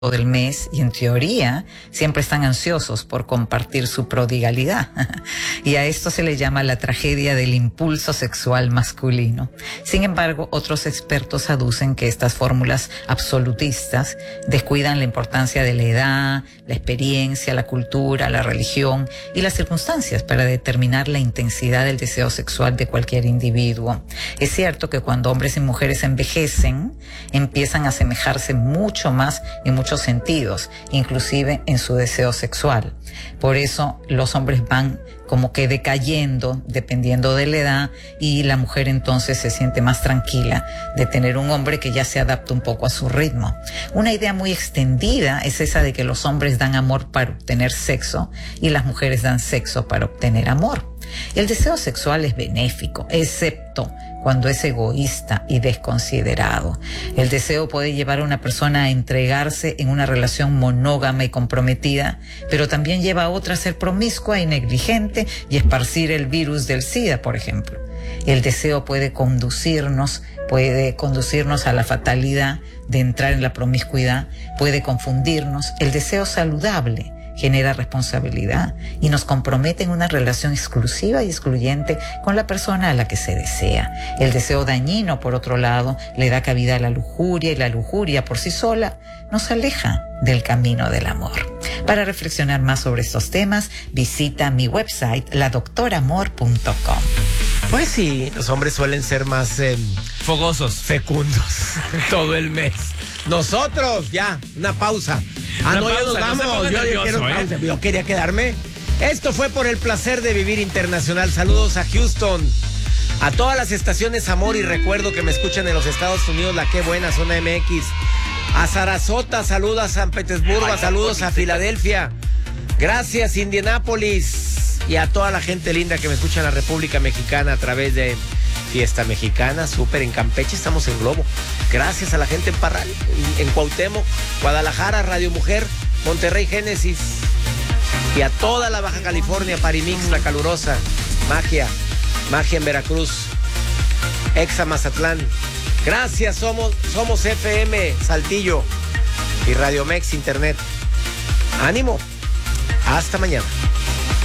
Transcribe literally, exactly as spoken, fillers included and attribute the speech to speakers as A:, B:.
A: del mes y en teoría siempre están ansiosos por compartir su prodigalidad. Y a esto se le llama la tragedia del impulso sexual masculino. Sin embargo, otros expertos aducen que estas fórmulas absolutistas descuidan la importancia de la edad, la experiencia, la cultura, la religión y las circunstancias para determinar la intensidad del deseo sexual de cualquier individuo. Es cierto que cuando hombres y mujeres envejecen, empiezan a asemejarse mucho más en muchos sentidos, inclusive en su deseo sexual. Por eso los hombres van como que decayendo dependiendo de la edad y la mujer entonces se siente más tranquila de tener un hombre que ya se adapta un poco a su ritmo. Una idea muy extendida es esa de que los hombres dan amor para obtener sexo y las mujeres dan sexo para obtener amor. El deseo sexual es benéfico, excepto cuando es egoísta y desconsiderado. El deseo puede llevar a una persona a entregarse en una relación monógama y comprometida, pero también lleva a otra a ser promiscua y negligente y esparcir el virus del SIDA, por ejemplo. El deseo puede conducirnos, puede conducirnos a la fatalidad de entrar en la promiscuidad, puede confundirnos. El deseo saludable genera responsabilidad y nos compromete en una relación exclusiva y excluyente con la persona a la que se desea. El deseo dañino, por otro lado, le da cabida a la lujuria y la lujuria por sí sola nos aleja del camino del amor. Para reflexionar más sobre estos temas, visita mi website, la doctor amor punto com.
B: Pues sí, los hombres suelen ser más eh,
C: fogosos,
B: fecundos todo el mes. Nosotros, ya, una pausa. Ah,
C: una
B: no,
C: pausa,
B: ya nos vamos.
C: No
B: yo,
C: nervioso,
B: yo, quiero
C: ¿eh?
B: pausa. Yo quería quedarme. Esto fue por el placer de vivir internacional. Saludos a Houston, a todas las estaciones Amor, y recuerdo que me escuchan en los Estados Unidos, la Qué Buena, Zona M X. A Sarasota, saludos a San Petersburgo, Ay, saludos a Filadelfia. Gracias, Indianápolis. Y a toda la gente linda que me escucha en la República Mexicana a través de Fiesta Mexicana, súper en Campeche, estamos en Globo. Gracias a la gente en Parral, en, en Cuauhtémoc, Guadalajara, Radio Mujer, Monterrey, Génesis. Y a toda la Baja California, Parimix, La Calurosa, Magia, Magia en Veracruz, Exa Mazatlán. Gracias, somos, somos F M Saltillo y Radio Mex Internet. Ánimo, hasta mañana.